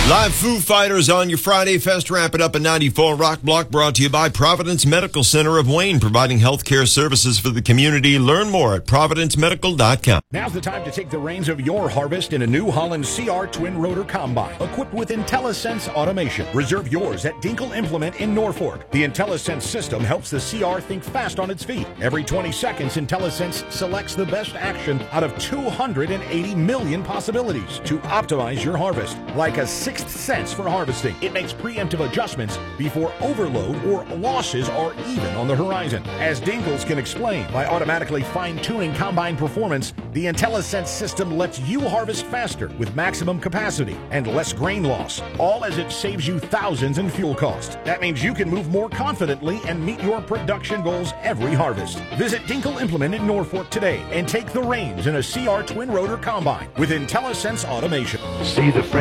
Live Foo Fighters on your Friday Fest. Wrap it up at 94 Rock Block, brought to you by Providence Medical Center of Wayne, providing healthcare services for the community. Learn more at providencemedical.com. Now's the time to take the reins of your harvest in a New Holland CR twin rotor combine equipped with IntelliSense automation. Reserve yours at Dinkle Implement in Norfolk. The IntelliSense system helps the CR think fast on its feet. Every 20 seconds, IntelliSense selects the best action out of 280 million possibilities to optimize your harvest. Like a sixth sense for harvesting, it makes preemptive adjustments before overload or losses are even on the horizon. As Dinkles can explain, by automatically fine-tuning combine performance, the IntelliSense system lets you harvest faster with maximum capacity and less grain loss, all as it saves you thousands in fuel costs. That means you can move more confidently and meet your production goals every harvest. Visit Dinkle Implement in Norfolk today and take the reins in a CR twin rotor combine with IntelliSense automation. See the